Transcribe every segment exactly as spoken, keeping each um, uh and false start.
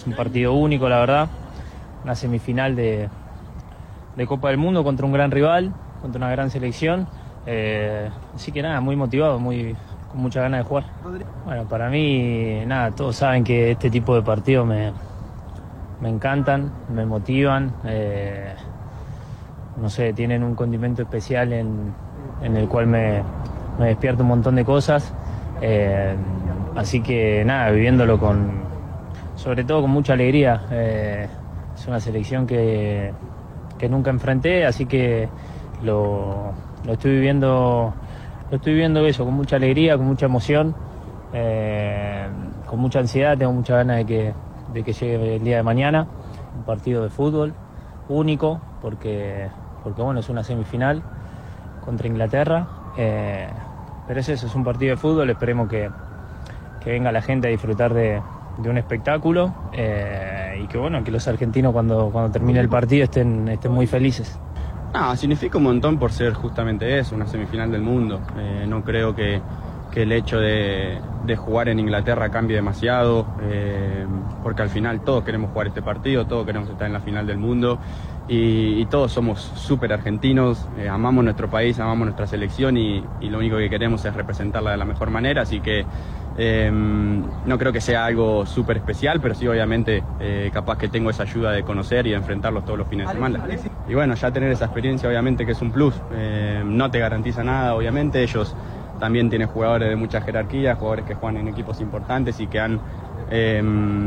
es un partido único, la verdad, una semifinal de, de Copa del Mundo contra un gran rival, contra una gran selección, eh, así que nada, muy motivado, muy, con muchas ganas de jugar. Bueno, para mí, nada, todos saben que este tipo de partidos me, me encantan, me motivan, eh, no sé, tienen un condimento especial en, en el cual me, me despierta un montón de cosas, eh, así que nada, viviéndolo con, sobre todo con mucha alegría, eh, es una selección que, que nunca enfrenté, así que lo, lo estoy viviendo, lo estoy viviendo eso, con mucha alegría, con mucha emoción, eh, con mucha ansiedad, tengo muchas ganas de que, de que llegue el día de mañana, un partido de fútbol único, porque, porque bueno, es una semifinal contra Inglaterra, eh, pero es eso, es un partido de fútbol, esperemos que, que venga la gente a disfrutar de, de un espectáculo, eh, y que bueno, que los argentinos cuando, cuando termine el partido estén, estén muy felices. No, significa un montón por ser justamente eso, una semifinal del mundo. Eh, no creo que, que el hecho de, de jugar en Inglaterra cambie demasiado, eh, porque al final todos queremos jugar este partido, todos queremos estar en la final del mundo y, y todos somos súper argentinos, eh, amamos nuestro país, amamos nuestra selección y, y lo único que queremos es representarla de la mejor manera, así que eh, no creo que sea algo súper especial, pero sí obviamente eh, capaz que tengo esa ayuda de conocer y de enfrentarlos todos los fines de semana. Y bueno, ya tener esa experiencia obviamente que es un plus, eh, no te garantiza nada obviamente, ellos también tienen jugadores de mucha jerarquía, jugadores que juegan en equipos importantes y que han eh,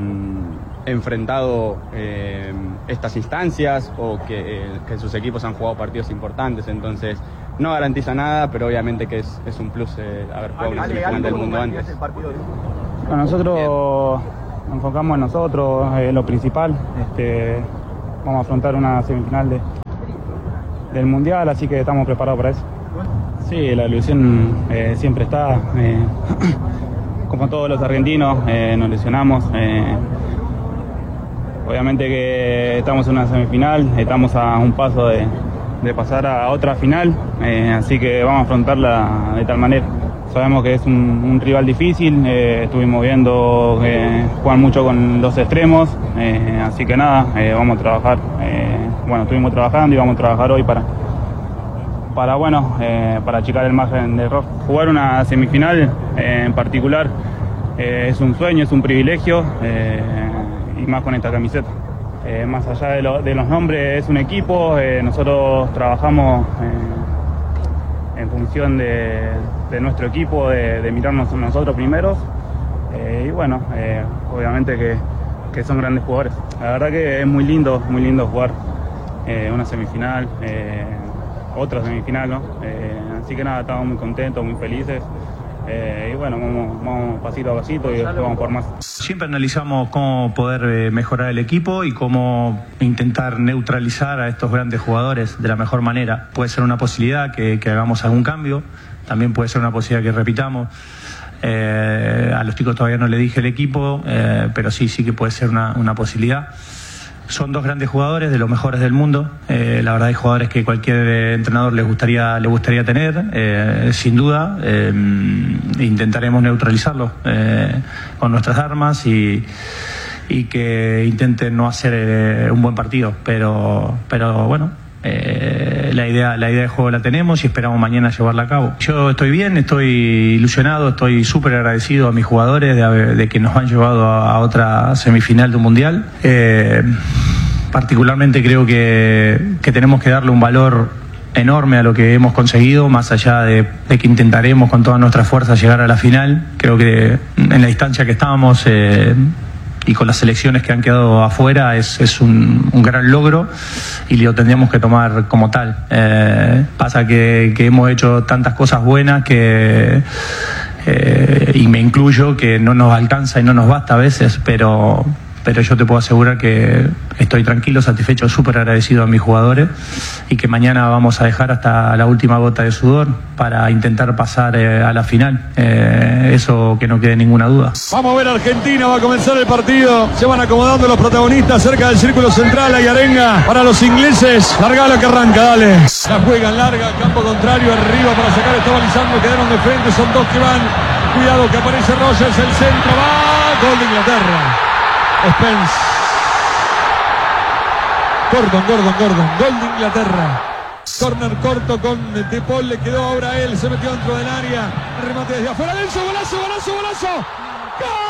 enfrentado eh, estas instancias o que, eh, que sus equipos han jugado partidos importantes, entonces no garantiza nada, pero obviamente que es, es un plus eh, haber jugado una semifinal del mundo antes. Bueno, nosotros nos enfocamos en nosotros, en eh, lo principal, este, vamos a afrontar una semifinal de, del Mundial, así que estamos preparados para eso. Sí, la ilusión eh, siempre está, eh, como todos los argentinos, eh, nos lesionamos. Eh, obviamente que estamos en una semifinal, estamos a un paso de, de pasar a otra final, eh, así que vamos a afrontarla de tal manera. Sabemos que es un, un rival difícil, eh, estuvimos viendo que juegan mucho con los extremos, eh, así que nada, eh, vamos a trabajar, eh, bueno, estuvimos trabajando y vamos a trabajar hoy para... para bueno, eh, para achicar el margen de error. Jugar una semifinal eh, en particular eh, es un sueño, es un privilegio, eh, y más con esta camiseta. Eh, más allá de, lo, de los nombres, es un equipo, eh, nosotros trabajamos eh, en función de, de nuestro equipo, de, de mirarnos nosotros primeros, eh, y bueno, eh, obviamente que, que son grandes jugadores. La verdad que es muy lindo, muy lindo jugar eh, una semifinal, eh, otra semifinal, ¿no? Eh, así que nada, estamos muy contentos, muy felices, eh, y bueno, vamos, vamos pasito a pasito y después vamos por más. Siempre analizamos cómo poder eh, mejorar el equipo y cómo intentar neutralizar a estos grandes jugadores de la mejor manera. Puede ser una posibilidad que, que hagamos algún cambio, también puede ser una posibilidad que repitamos. Eh, a los chicos todavía no le dije el equipo, eh, pero sí, sí que puede ser una, una posibilidad. Son dos grandes jugadores, de los mejores del mundo. Eh, la verdad hay jugadores que cualquier entrenador les gustaría, le gustaría tener, eh, sin duda. Eh, intentaremos neutralizarlos eh, con nuestras armas y, y que intenten no hacer eh, un buen partido. Pero, pero bueno, eh, la idea, la idea de juego la tenemos y esperamos mañana llevarla a cabo. Yo estoy bien, estoy ilusionado, estoy súper agradecido a mis jugadores de, de que nos han llevado a, a otra semifinal de un mundial. Eh, particularmente creo que, que tenemos que darle un valor enorme a lo que hemos conseguido, más allá de, de que intentaremos con todas nuestras fuerzas llegar a la final. Creo que en la distancia que estábamos eh, y con las selecciones que han quedado afuera es, es un, un gran logro y lo tendríamos que tomar como tal. Eh, pasa que, que hemos hecho tantas cosas buenas que, eh, y me incluyo, que no nos alcanza y no nos basta a veces, pero... pero yo te puedo asegurar que estoy tranquilo, satisfecho, súper agradecido a mis jugadores y que mañana vamos a dejar hasta la última gota de sudor para intentar pasar eh, a la final. Eh, eso que no quede ninguna duda. Vamos a ver Argentina, va a comenzar el partido. Se van acomodando los protagonistas cerca del círculo central. Hay arenga para los ingleses. Larga lo que arranca, dale. La juegan larga, campo contrario, arriba para sacar, está balizando, quedaron de frente, son dos que van. Cuidado que aparece Rogers, el centro va. Gol de Inglaterra. Spence Gordon, Gordon, Gordon. Gol de Inglaterra. Corner corto con De Paul, le quedó ahora a él, se metió dentro del área. Remate desde afuera, Lenzo, golazo, golazo, golazo. ¡Gol!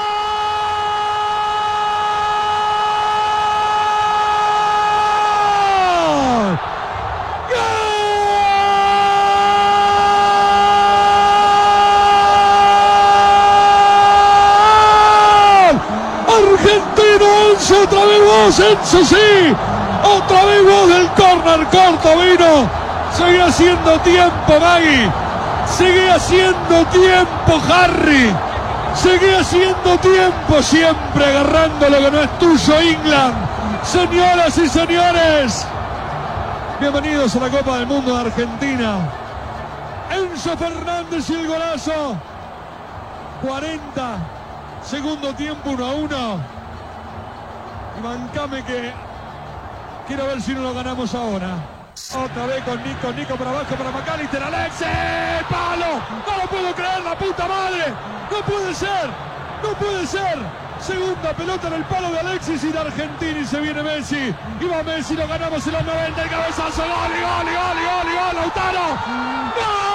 Argentina, Enzo, otra vez vos, Enzo, sí, otra vez vos del córner corto vino, sigue haciendo tiempo Maggie, sigue haciendo tiempo Harry, sigue haciendo tiempo, siempre agarrando lo que no es tuyo England. Señoras y señores, bienvenidos a la Copa del Mundo de Argentina. Enzo Fernández y el golazo. cuarenta, segundo tiempo, uno a uno. Y bancame que quiero ver si no lo ganamos ahora. Otra vez con Nico, Nico para abajo para McAllister, Alexis, palo, no lo puedo creer, la puta madre, no puede ser, no puede ser. Segunda pelota en el palo de Alexis y de Argentina y se viene Messi. Y va Messi, lo ganamos en los noventa, el cabezazo, gol, y gol, y gol, y gol, y gol, Lautaro. ¡Gol!